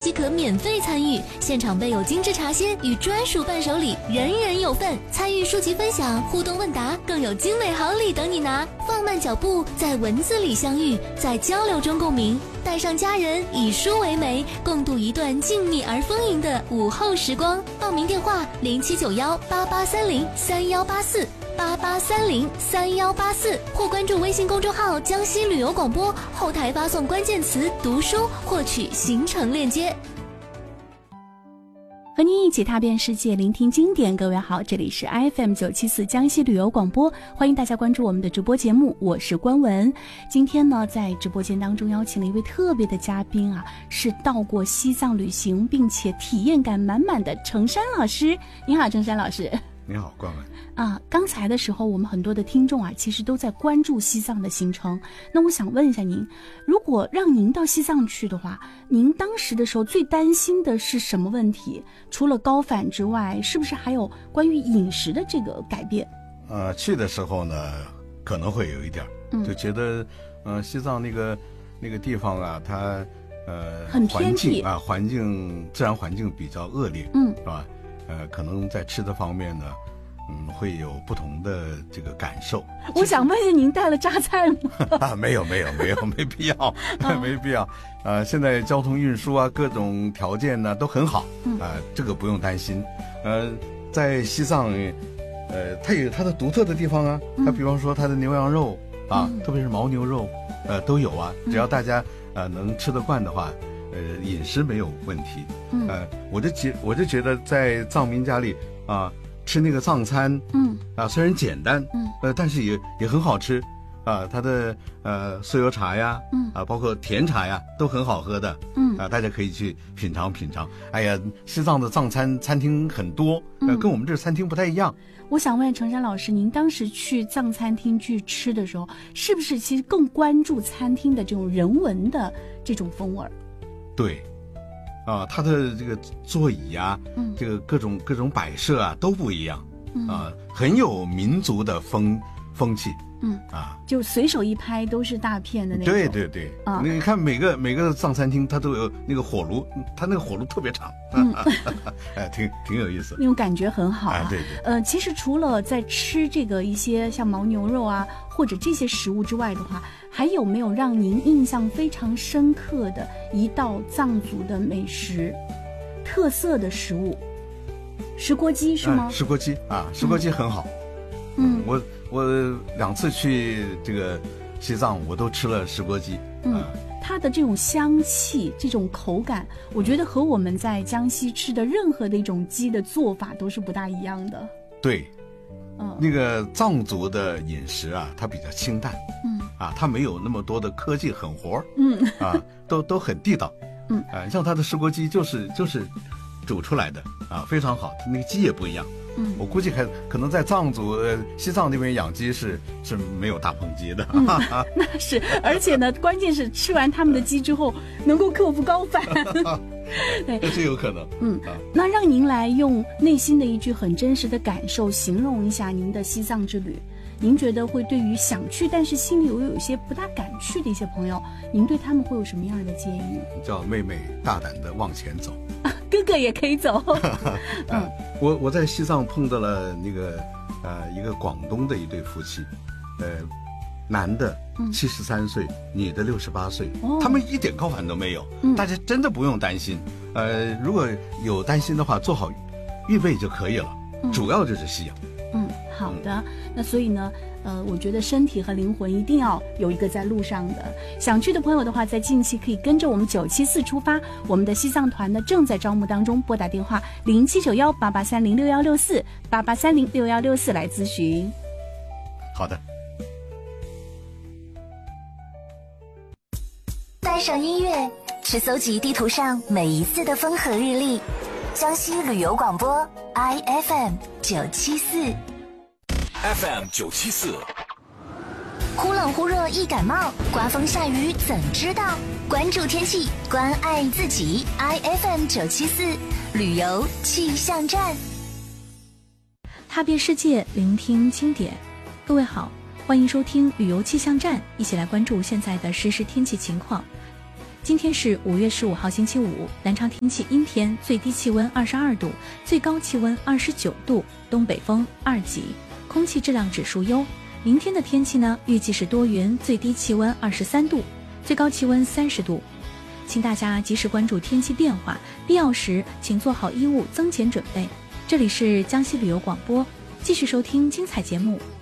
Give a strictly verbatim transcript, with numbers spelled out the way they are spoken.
即可免费参与，现场备有精致茶歇与专属伴手礼，人人有份。参与书籍分享、互动问答，更有精美好礼等你拿。放慢脚步，在文字里相遇，在交流中共鸣，带上家人，以书为媒，共度一段静谧而丰盈的午后时光。报名电话：零七九幺八八三零三幺八四。八八三零三幺八四，或关注微信公众号江西旅游广播，后台发送关键词读书获取行程链接。 和您一起踏遍世界，聆听经典。各位好，这里是 F M 九七四江西旅游广播，欢迎大家关注我们的直播节目，我是关文。今天呢，在直播间当中邀请了一位特别的嘉宾啊，是到过西藏旅行并且体验感满满的程山老师。你好，程山老师。 你好，关文。 啊，刚才的时候我们很多的听众啊，其实都在关注西藏的行程。那我想问一下您，如果让您到西藏去的话，您当时的时候最担心的是什么问题？除了高反之外，是不是还有关于饮食的这个改变？ 呃，去的时候呢，可能会有一点，嗯、就觉得，呃，西藏那个那个地方啊，它呃， 很偏僻环境啊，环境自然环境比较恶劣， 嗯， 是吧？呃，可能在吃的方面呢。嗯，会有不同的这个感受。 我想问一下，您带了榨菜吗？ 啊，没有，没有，没有，没必要，没必要。呃，现在交通运输啊，各种条件呢都很好，啊、呃，这个不用担心。呃，在西藏，呃，它有它的独特的地方啊。它比方说它的牛羊肉啊，嗯、特别是牦牛肉，呃，都有啊。只要大家呃能吃得惯的话，呃，饮食没有问题。嗯，呃，我就觉我就觉得在藏民家里啊。吃那个藏餐，嗯啊，虽然简单，嗯呃，但是也也很好吃，啊，它的呃酥油茶呀，嗯啊，包括甜茶呀，都很好喝的，嗯啊，大家可以去品尝品尝。哎呀，西藏的藏餐餐厅很多，呃，跟我们这餐厅不太一样。 我想问程山老师，您当时去藏餐厅去吃的时候，是不是其实更关注餐厅的这种人文的这种风味？ 对。啊，它的这个座椅啊，嗯，这个各种各种摆设啊都不一样，嗯、啊，很有民族的风风气，嗯啊， 就随手一拍都是大片的那种。 对对对，啊，你看每个每个藏餐厅它都有那个火炉，它那个火炉特别长，嗯，哎，挺挺有意思， 那种感觉很好啊。 哎、对对， 呃，其实除了在吃这个一些像牦牛肉啊或者这些食物之外的话，还有没有让您印象非常深刻的一道藏族的美食特色的食物？石锅鸡是吗？ 哎、石锅鸡啊，石锅鸡很好。嗯，嗯我我两次去这个西藏，我都吃了石锅鸡。 嗯，啊、它的这种香气、这种口感，我觉得和我们在江西吃的任何的一种鸡的做法都是不大一样的。 对。嗯，那个藏族的饮食啊，它比较清淡，嗯，啊，它没有那么多的科技狠活，嗯，啊，都都很地道，嗯，啊，像它的石锅鸡就是就是煮出来的啊，非常好，那个鸡也不一样，嗯，我估计还可能在藏族、呃、西藏那边养鸡是是没有大棚鸡的， 嗯，那是，而且呢，关键是吃完他们的鸡之后能够克服高反。 对，这有可能。 嗯，啊、那让您来用内心的一句很真实的感受形容一下您的西藏之旅。您觉得会对于想去但是心里又有一些不大敢去的一些朋友，您对他们会有什么样的建议？ 叫妹妹大胆的往前走， 啊、哥哥也可以走。 嗯，我我在西藏碰到了那个呃一个广东的一对夫妻，呃。男的七十三岁，嗯、女的六十八岁，哦、他们一点高反都没有，嗯、大家真的不用担心。呃，如果有担心的话，做好预备就可以了。嗯、主要就是吸氧。 嗯，好的。嗯、那所以呢，呃，我觉得身体和灵魂一定要有一个在路上的。想去的朋友的话，在近期可以跟着我们九七四出发，我们的西藏团呢正在招募当中，拨打电话零七九幺八八三零六幺六四八八三零六幺六四来咨询。 好的。 带上音乐，去搜集地图上每一次的风和日丽。江西旅游广播 I F M 九七四 F M 九七四， 忽冷忽热易感冒，刮风下雨怎知道？关注天气，关爱自己。I F M 九七四旅游气象站， 踏遍世界，聆听经典。各位好，欢迎收听旅游气象站，一起来关注现在的实时天气情况。 今天是五月十五号星期五，南昌天气阴天，最低气温二十二度，最高气温二十九度，东北风二级，空气质量指数优。明天的天气呢，预计是多云，最低气温二十三度，最高气温三十度。请大家及时关注天气变化，必要时请做好衣物增减准备。这里是江西旅游广播，继续收听精彩节目。